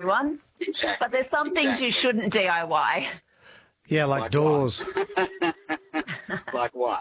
one. Exactly. But there's some things you shouldn't DIY. Yeah, like doors. Like what?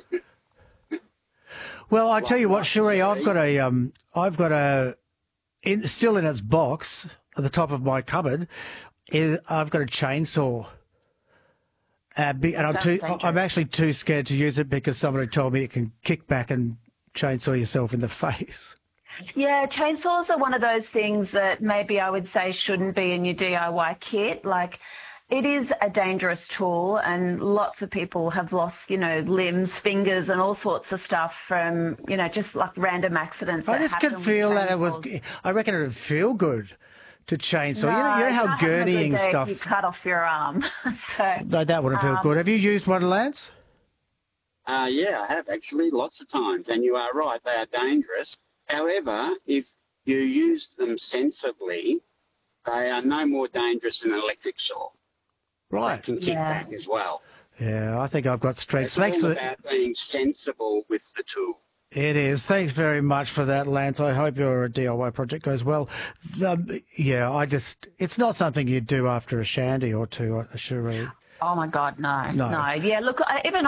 Well, I tell you what, Cherie, I've got still in its box at the top of my cupboard. I've got a chainsaw. And I'm actually too scared to use it because somebody told me it can kick back and chainsaw yourself in the face. Yeah, chainsaws are one of those things that maybe I would say shouldn't be in your DIY kit. Like, it is a dangerous tool, and lots of people have lost, limbs, fingers, and all sorts of stuff from, just like random accidents. I just could feel that I reckon it would feel good to chainsaw. No, you know how gurneying stuff. You cut off your arm. No, that wouldn't feel good. Have you used one, Lance? Yeah, I have actually lots of times, and you are right, they are dangerous. However, if you use them sensibly, they are no more dangerous than an electric saw. Right. They can kick back as well. Yeah, I think I've got strength. It's all about being sensible with the tool. It is. Thanks very much for that, Lance. I hope your DIY project goes well. It's not something you'd do after a shandy or two, Cherie. Oh my God, no. Yeah, look, even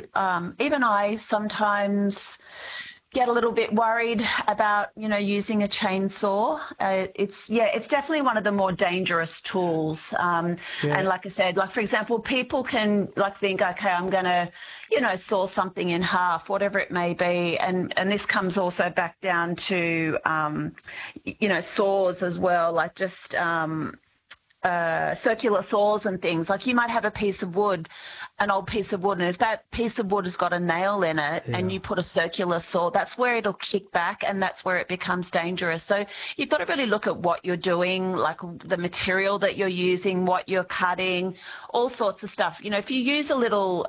I sometimes get a little bit worried about, using a chainsaw. It's definitely one of the more dangerous tools. And like I said, like, for example, people can think, okay, I'm going to, saw something in half, whatever it may be. And this comes also back down to, saws as well, like just, circular saws and things. Like, you might have an old piece of wood, and if that piece of wood has got a nail in it and you put a circular saw, that's where it'll kick back, and that's where it becomes dangerous. So you've got to really look at what you're doing, like the material that you're using, what you're cutting, all sorts of stuff. If you use a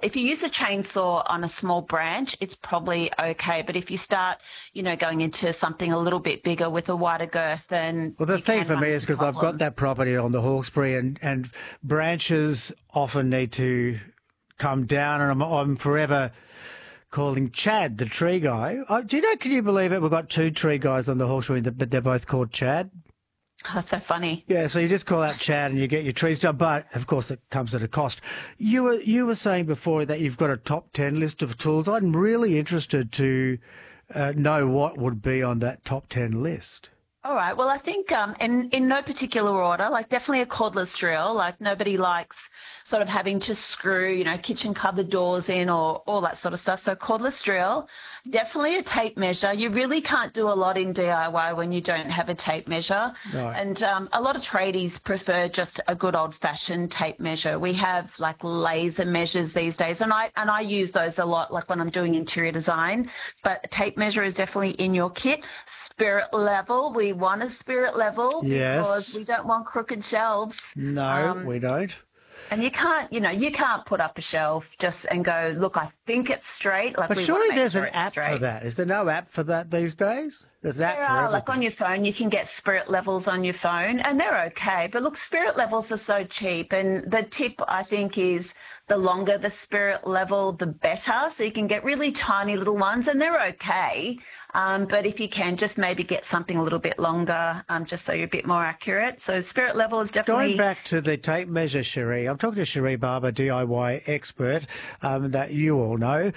chainsaw on a small branch, it's probably okay. But if you start, going into something a little bit bigger with a wider girth, then... Well, the thing for me is because I've got that property on the Hawkesbury, and branches often need to come down, and I'm forever calling Chad, the tree guy. Can you believe it? We've got two tree guys on the Hawkesbury, but they're both called Chad. That's so funny. Yeah, so you just call out Chad and you get your trees done, but of course it comes at a cost. You were saying before that you've got a top 10 list of tools. I'm really interested to know what would be on that top 10 list. All right. Well, I think in no particular order, like definitely a cordless drill. Like, nobody likes sort of having to screw, kitchen cupboard doors in or all that sort of stuff. So cordless drill, definitely a tape measure. You really can't do a lot in DIY when you don't have a tape measure. No. And a lot of tradies prefer just a good old-fashioned tape measure. We have like laser measures these days, and I use those a lot, like when I'm doing interior design. But a tape measure is definitely in your kit. Spirit level, we want a spirit level because we don't want crooked shelves. No, we don't. And you can't put up a shelf and go, look, I think it's straight. Like, but surely there's an app for that. Is there no app for that these days? There's an app for everything. Like on your phone, you can get spirit levels on your phone, and they're okay. But look, spirit levels are so cheap, and the tip, I think, is the longer the spirit level, the better. So you can get really tiny little ones, and they're okay. But if you can, just maybe get something a little bit longer, just so you're a bit more accurate. So spirit level is definitely... Going back to the tape measure, Cherie, I'm talking to Cherie Barber, DIY expert, that you all know.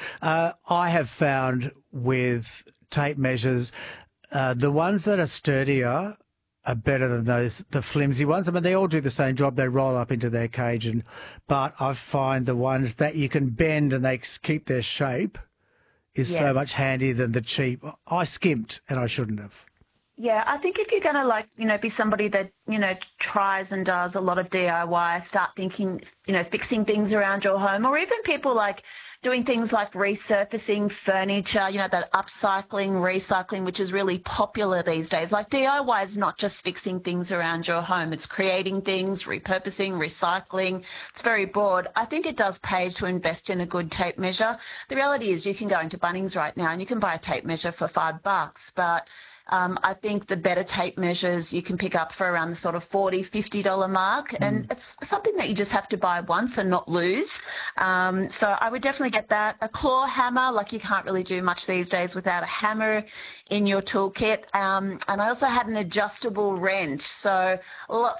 I have found with tape measures, the ones that are sturdier are better than the flimsy ones. I mean, they all do the same job. They roll up into their cage, but I find the ones that you can bend and they keep their shape is so much handier than the cheap. I skimped, and I shouldn't have. Yeah, I think if you're going to be somebody that, tries and does a lot of DIY, start thinking, fixing things around your home, or even people like doing things like resurfacing furniture, that upcycling, recycling, which is really popular these days. Like, DIY is not just fixing things around your home. It's creating things, repurposing, recycling. It's very broad. I think it does pay to invest in a good tape measure. The reality is you can go into Bunnings right now and you can buy a tape measure for $5, but I think the better tape measures you can pick up for around the sort of $40, $50 mark. And it's something that you just have to buy once and not lose. So I would definitely get that. A claw hammer, like, you can't really do much these days without a hammer in your toolkit. And I also had an adjustable wrench. So